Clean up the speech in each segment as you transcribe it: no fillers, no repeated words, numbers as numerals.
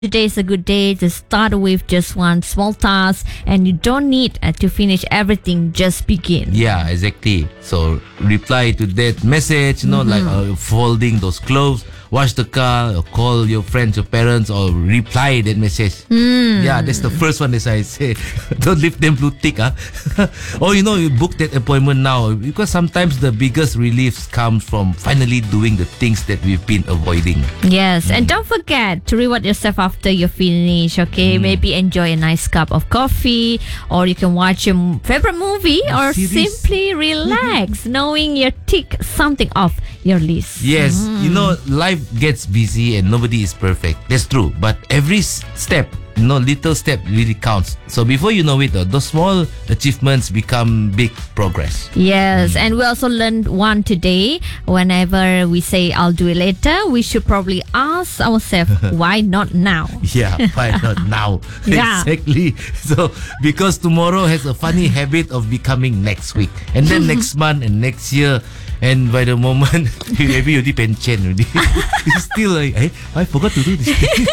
Today is a good day to start with just one small task, and you don't need to finish everything. Just begin. Yeah, exactly. So reply to that message, like folding those clothes, wash the car, or call your friends, your parents, or reply that message. Yeah, that's the first one, as I say. Don't leave them blue tick. Or you book that appointment now, because sometimes the biggest reliefs comes from finally doing the things that we've been avoiding. Yes, and don't forget to reward yourself after you finish. Okay, maybe enjoy a nice cup of coffee, or you can watch your favorite movie, or series. simply relax, knowing you tick something off your list. Yes, life gets busy and nobody is perfect. That's true. But every step, little step really counts. So before you know it, those small achievements become big progress. Yes, and we also learned one today. Whenever we say I'll do it later, we should probably ask ourselves, why not now? Yeah, why not now? Yeah. Exactly. So because tomorrow has a funny habit of becoming next week, and then next month and next year. And by the moment, maybe you pension already. It's still like, I forgot to do this thing.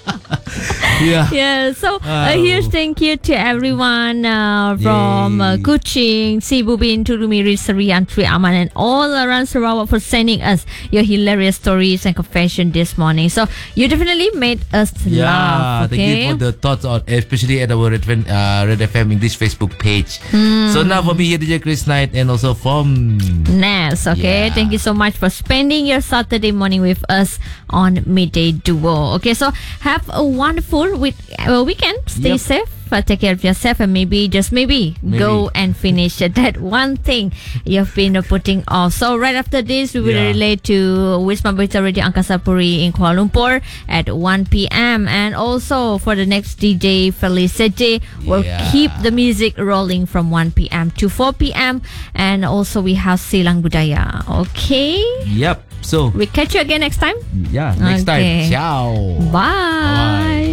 Yeah, so here's thank you to everyone from Kuching, Sibubin, Turumiri, Seri, and Tri Aman, and all around Sarawak for sending us your hilarious stories and confession this morning. So you definitely made us laugh. Okay? Thank you for the thoughts, especially at our Red FM English Facebook page. So now for me here, DJ Chris Knight, and also from Ness. Okay, Yeah. Thank you so much for spending your Saturday morning with us on Midday Duo. Okay, so have a wonderful weekend. Stay safe. Take care of yourself, and maybe, just maybe, go and finish that one thing you've been putting off. So right after this, we will relate to Wisma Berita Radio Angkasa Puri in Kuala Lumpur at 1 p.m. And also for the next DJ Felicity, we'll keep the music rolling from 1 p.m. to 4 p.m. And also we have Silang Budaya. Okay? Yep. So We catch you again next time. next time. Ciao. Bye.